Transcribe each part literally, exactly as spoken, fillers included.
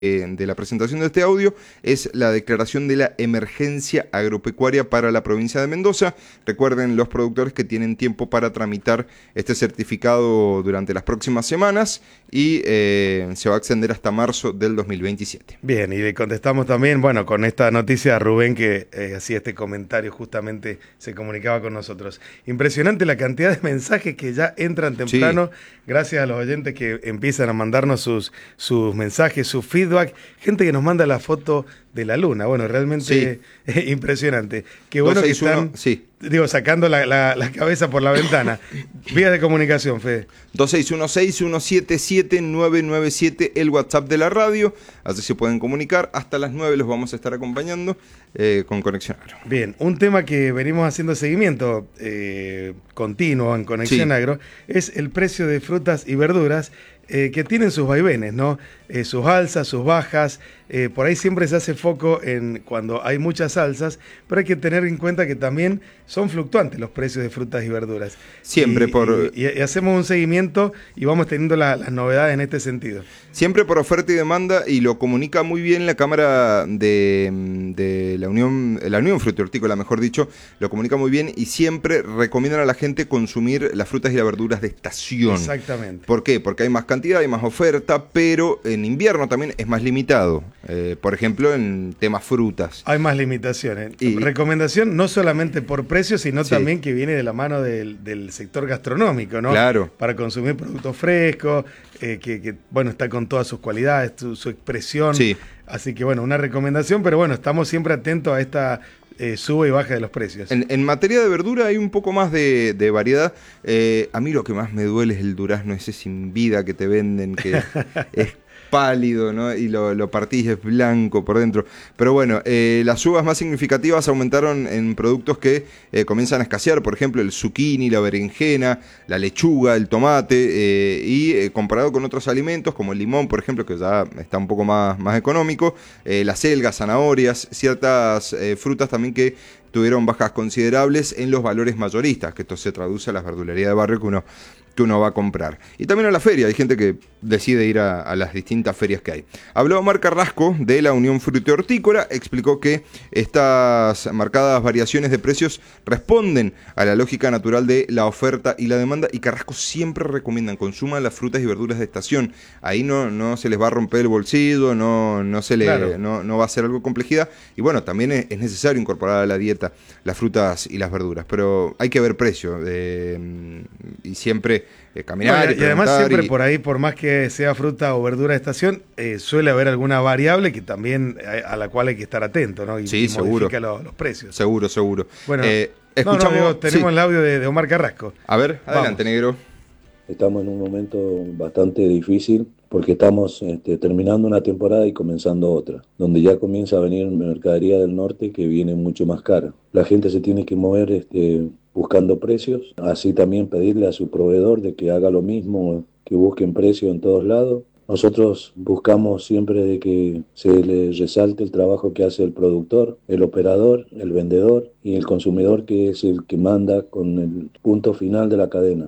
de la presentación de este audio es la declaración de la emergencia agropecuaria para la provincia de Mendoza. Recuerden los productores que tienen tiempo para tramitar este certificado durante las próximas semanas y eh, se va a extender hasta marzo del dos mil veintisiete. Bien, y le contestamos también, bueno, con esta noticia a Rubén que eh, hacía este comentario, justamente se comunicaba con nosotros. Impresionante la cantidad de mensajes que ya entran temprano, sí. Gracias a los oyentes que empiezan a mandarnos sus, sus mensajes, su feedback. Gente que nos manda la foto de la luna. Bueno, realmente sí. Es impresionante. Qué bueno que están, sí. digo, sacando la, la, la cabeza por la ventana. Vías de comunicación, Fede. dos seis uno seis, uno siete siete, nueve nueve siete, el WhatsApp de la radio. Así se pueden comunicar. Hasta las nueve los vamos a estar acompañando eh, con Conexión Agro. Bien, un tema que venimos haciendo seguimiento eh, continuo en Conexión sí. Agro es el precio de frutas y verduras eh, que tienen sus vaivenes, ¿no? Eh, sus alzas, sus bajas. Eh, por ahí siempre se hace foco en cuando hay muchas alzas, pero hay que tener en cuenta que también son fluctuantes los precios de frutas y verduras. Siempre y, por... Y, y, y hacemos un seguimiento y vamos teniendo la, las novedades en este sentido. Siempre por oferta y demanda, y lo comunica muy bien la Cámara de, de la Unión, la Unión Frutihortícola, mejor dicho, lo comunica muy bien y siempre recomiendan a la gente consumir las frutas y las verduras de estación. Exactamente. ¿Por qué? Porque hay más cantidad, hay más oferta, pero en invierno también es más limitado. Eh, por ejemplo, en temas frutas. Hay más limitaciones. Y, Recomendación no solamente por precio, sino sí. también que viene de la mano del, del sector gastronómico, ¿no? Claro. Para consumir productos frescos, eh, que, que, bueno, está con todas sus cualidades, su, su expresión. Sí. Así que, bueno, una recomendación, pero bueno, estamos siempre atentos a esta eh, sube y baja de los precios. En, en materia de verdura hay un poco más de, de variedad. Eh, a mí lo que más me duele es el durazno ese sin vida que te venden, que es pálido, ¿no? Y lo, lo partís, es blanco por dentro. Pero bueno, eh, las subas más significativas aumentaron en productos que eh, comienzan a escasear, por ejemplo, el zucchini, la berenjena, la lechuga, el tomate, eh, y eh, comparado con otros alimentos, como el limón, por ejemplo, que ya está un poco más, más económico, eh, las selgas, zanahorias, ciertas eh, frutas también que tuvieron bajas considerables en los valores mayoristas, que esto se traduce a las verdulerías de barrio que uno, que uno va a comprar. Y también a la feria, hay gente que decide ir a, a las distintas ferias que hay. Habló Omar Carrasco de la Unión Frutihortícola, explicó que estas marcadas variaciones de precios responden a la lógica natural de la oferta y la demanda, y Carrasco siempre recomiendan consuman las frutas y verduras de estación. Ahí no, no se les va a romper el bolsillo, no, no, se le, claro. no, no va a ser algo complejidad, y bueno, también es, es necesario incorporar a la dieta las frutas y las verduras, pero hay que ver precio eh, y siempre eh, caminar no, y, y, y además siempre y... por ahí, por más que sea fruta o verdura de estación, eh, suele haber alguna variable que también a, a la cual hay que estar atento, ¿no? Y, sí, y seguro. modifica los, los precios. Seguro, seguro. Bueno, eh, escuchamos, no, no, digo, tenemos sí. el audio de, de Omar Carrasco. A ver, adelante, Vamos. Negro. Estamos en un momento bastante difícil porque estamos este, terminando una temporada y comenzando otra, donde ya comienza a venir mercadería del norte que viene mucho más cara. La gente se tiene que mover este, buscando precios, así también pedirle a su proveedor de que haga lo mismo, que busquen precios en todos lados. Nosotros buscamos siempre de que se le resalte el trabajo que hace el productor, el operador, el vendedor y el consumidor, que es el que manda con el punto final de la cadena.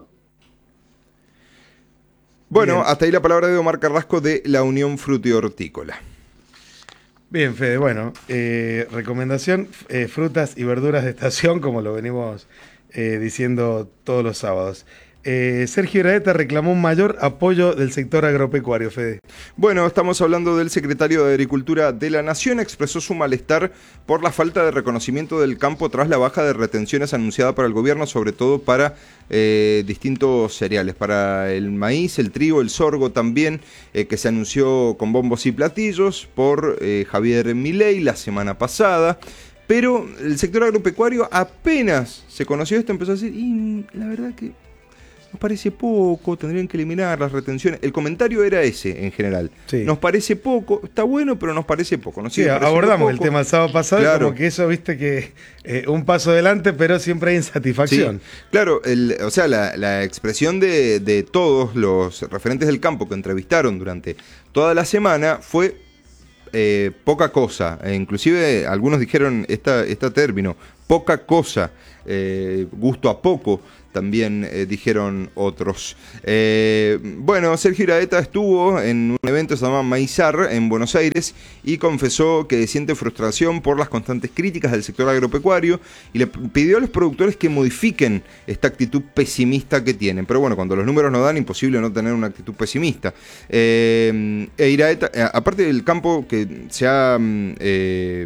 Bueno, Bien. Hasta ahí la palabra de Omar Carrasco de la Unión Frutihortícola. Bien, Fede, bueno, eh, recomendación, eh, frutas y verduras de estación, como lo venimos eh, diciendo todos los sábados. Eh, Sergio Iraeta reclamó un mayor apoyo del sector agropecuario, Fede. Bueno, estamos hablando del secretario de Agricultura de la Nación, expresó su malestar por la falta de reconocimiento del campo tras la baja de retenciones anunciada por el gobierno, sobre todo para eh, distintos cereales, para el maíz, el trigo, el sorgo también, eh, que se anunció con bombos y platillos por eh, Javier Milei la semana pasada. Pero el sector agropecuario apenas se conoció esto, empezó a decir, y la verdad que nos parece poco, tendrían que eliminar las retenciones. El comentario era ese en general. Sí. Nos parece poco, está bueno, pero nos parece poco. ¿No? Sí, abordamos el tema el sábado pasado, claro. Como que eso, viste que eh, un paso adelante, pero siempre hay insatisfacción. Sí, claro, el, o sea, la, la expresión de, de todos los referentes del campo que entrevistaron durante toda la semana fue eh, poca cosa. E inclusive algunos dijeron esta, este término, poca cosa, eh, gusto a poco. también eh, dijeron otros. Eh, bueno, Sergio Iraeta estuvo en un evento que se llama Maizar en Buenos Aires y confesó que siente frustración por las constantes críticas del sector agropecuario y le pidió a los productores que modifiquen esta actitud pesimista que tienen. Pero bueno, cuando los números no dan, imposible no tener una actitud pesimista. Eh, e Iraeta, aparte del campo que se ha... Eh,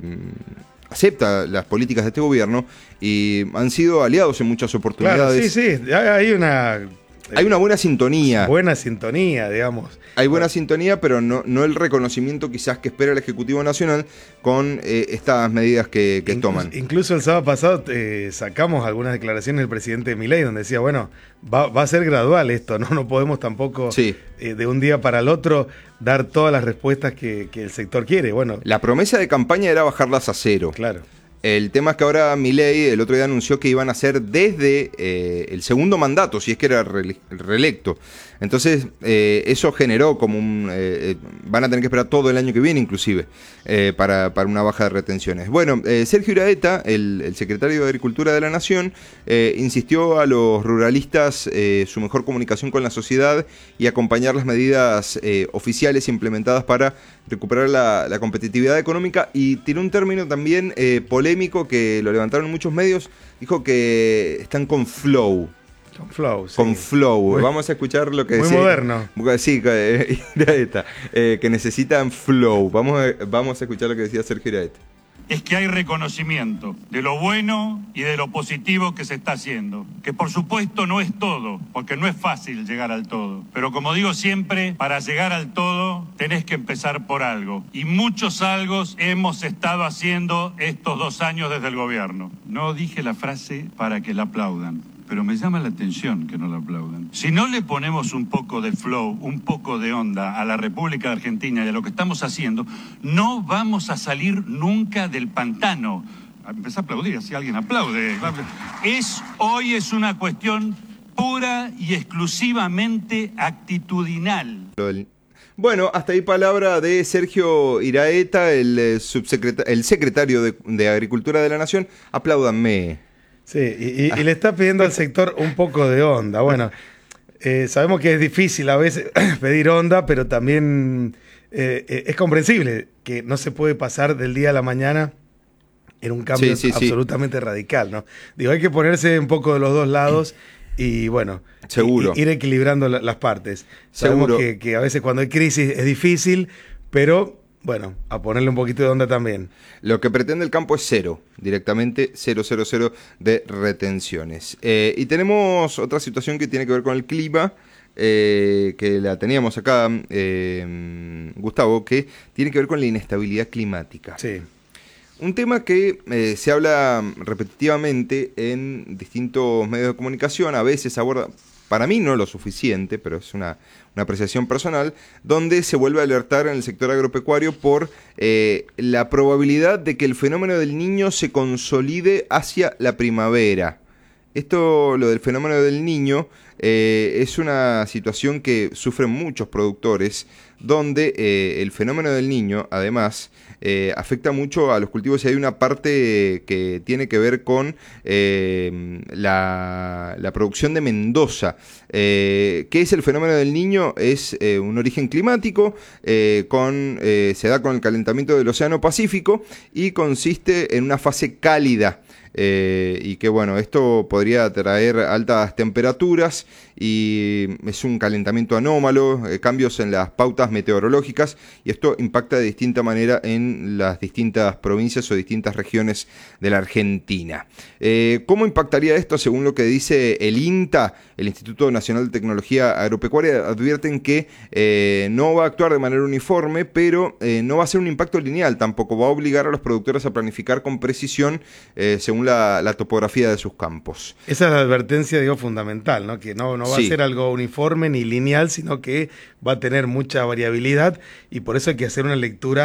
acepta las políticas de este gobierno y han sido aliados en muchas oportunidades. Claro, sí, sí, hay una... Hay una buena sintonía. Buena sintonía, digamos. Hay buena sintonía, pero no, no el reconocimiento quizás que espera el Ejecutivo Nacional con eh, estas medidas que, que incluso, toman. Incluso el sábado pasado eh, sacamos algunas declaraciones del presidente Milei donde decía, bueno, va, va a ser gradual esto, no, no podemos tampoco sí. eh, de un día para el otro dar todas las respuestas que, que el sector quiere. Bueno, la promesa de campaña era bajarlas a cero. Claro. El tema es que ahora Milei el otro día anunció que iban a hacer desde eh, el segundo mandato, si es que era re reelecto. Entonces, eh, eso generó como un... Eh, van a tener que esperar todo el año que viene, inclusive, eh, para, para una baja de retenciones. Bueno, eh, Sergio Iraeta, el, el secretario de Agricultura de la Nación, eh, insistió a los ruralistas eh, su mejor comunicación con la sociedad y acompañar las medidas eh, oficiales implementadas para recuperar la, la competitividad económica, y tiró un término también eh, polémico que lo levantaron muños medios, dijo que están con flow. Con flow, sí. Con flow. Muy, Vamos a escuchar lo que muy decía. Muy moderno. Sí, eh, Iraeta, eh, que necesitan flow. Vamos a, vamos a escuchar lo que decía Sergio Iraeta. Es que hay reconocimiento de lo bueno y de lo positivo que se está haciendo. Que por supuesto no es todo, porque no es fácil llegar al todo. Pero como digo siempre, para llegar al todo tenés que empezar por algo. Y muchos algo hemos estado haciendo estos dos años desde el gobierno. No dije la frase para que la aplaudan, pero me llama la atención que no la aplaudan. Si no le ponemos un poco de flow, un poco de onda a la República Argentina y a lo que estamos haciendo, no vamos a salir nunca del pantano. Empecé a aplaudir, así alguien aplaude. Es, hoy es una cuestión pura y exclusivamente actitudinal. Bueno, hasta ahí palabra de Sergio Iraeta, el, eh, subsecretario, el secretario de, de Agricultura de la Nación. Apláudanme. Sí, y, y, y le está pidiendo al sector un poco de onda. Bueno, eh, sabemos que es difícil a veces pedir onda, pero también eh, eh, es comprensible que no se puede pasar del día a la mañana en un cambio sí, sí, absolutamente sí. radical, ¿no? Digo, hay que ponerse un poco de los dos lados y, bueno, seguro. Y, ir equilibrando la, las partes. Sabemos que, que a veces cuando hay crisis es difícil, pero... Bueno, a ponerle un poquito de onda también. Lo que pretende el campo es cero, directamente cero, cero, cero de retenciones. Eh, y tenemos otra situación que tiene que ver con el clima, eh, que la teníamos acá, eh, Gustavo, que tiene que ver con la inestabilidad climática. Sí. Un tema que eh, se habla repetitivamente en distintos medios de comunicación, a veces aborda... Para mí no lo suficiente, pero es una, una apreciación personal, donde se vuelve a alertar en el sector agropecuario por eh, la probabilidad de que el fenómeno del Niño se consolide hacia la primavera. Esto, lo del fenómeno del Niño, eh, es una situación que sufren muchos productores, donde eh, el fenómeno del Niño, además, eh, afecta mucho a los cultivos y hay una parte que tiene que ver con eh, la, la producción de Mendoza. Eh, ¿Qué es el fenómeno del Niño? Es eh, un origen climático, eh, con, eh, se da con el calentamiento del Océano Pacífico y consiste en una fase cálida. Eh, y que bueno, esto podría traer altas temperaturas y es un calentamiento anómalo, eh, cambios en las pautas meteorológicas, y esto impacta de distinta manera en las distintas provincias o distintas regiones de la Argentina. Eh, ¿Cómo impactaría esto? Según lo que dice el INTA, el Instituto Nacional de Tecnología Agropecuaria, advierten que eh, no va a actuar de manera uniforme, pero eh, no va a ser un impacto lineal, tampoco va a obligar a los productores a planificar con precisión eh, según La, la topografía de sus campos. Esa es la advertencia, digo, fundamental, ¿no? Que no, no va sí. a ser algo uniforme ni lineal, sino que va a tener mucha variabilidad y por eso hay que hacer una lectura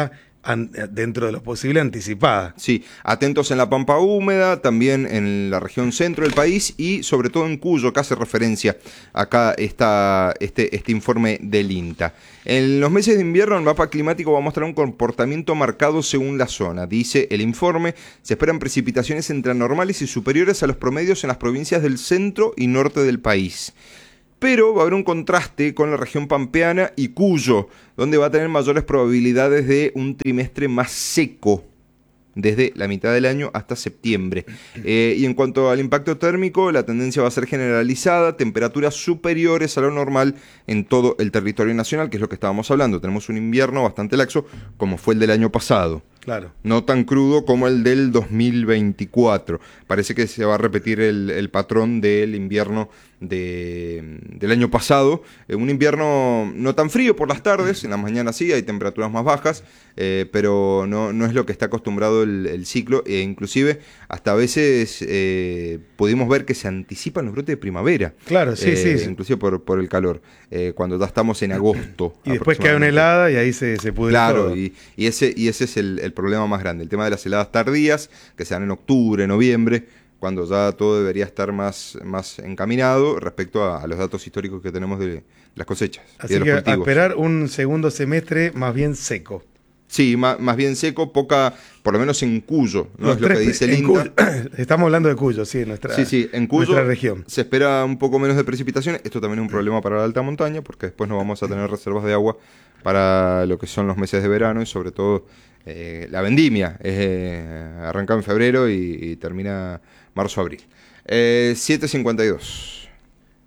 an, dentro de lo posible anticipada. Sí, atentos en la Pampa húmeda, también en la región centro del país y sobre todo en Cuyo, que hace referencia acá está este, este informe del INTA. En los meses de invierno el mapa climático va a mostrar un comportamiento marcado según la zona. Dice el informe, se esperan precipitaciones entre anormales y superiores a los promedios en las provincias del centro y norte del país. Pero va a haber un contraste con la región pampeana y Cuyo, donde va a tener mayores probabilidades de un trimestre más seco, desde la mitad del año hasta septiembre. Eh, y en cuanto al impacto térmico, la tendencia va a ser generalizada, temperaturas superiores a lo normal en todo el territorio nacional, que es lo que estábamos hablando. Tenemos un invierno bastante laxo, como fue el del año pasado. Claro. No tan crudo como el del dos mil veinticuatro. Parece que se va a repetir el, el patrón del invierno de, del año pasado. Eh, un invierno no tan frío por las tardes, en las mañanas sí, hay temperaturas más bajas, eh, pero no, no es lo que está acostumbrado el, el ciclo. E inclusive hasta a veces eh, pudimos ver que se anticipan los brotes de primavera. Claro, sí, eh, sí, sí. Inclusive por, por el calor, eh, cuando ya estamos en agosto. Y después cae una helada y ahí se, se pudre claro, todo. Y, y, ese, y ese es el, el problema más grande, el tema de las heladas tardías, que se dan en octubre, noviembre, cuando ya todo debería estar más, más encaminado respecto a, a los datos históricos que tenemos de las cosechas. Así y de los que cultivos. A esperar un segundo semestre más bien seco. Sí, más, más bien seco, poca, por lo menos en Cuyo, ¿no? Los es lo tres, que dice el INTA. Cuyo, estamos hablando de Cuyo, sí, nuestra, sí, sí, en Cuyo nuestra región. Se espera un poco menos de precipitaciones. Esto también es un problema para la alta montaña, porque después no vamos a tener reservas de agua para lo que son los meses de verano y sobre todo eh, la vendimia. Eh, arranca en febrero y, y termina marzo-abril. Eh, siete cincuenta y dos.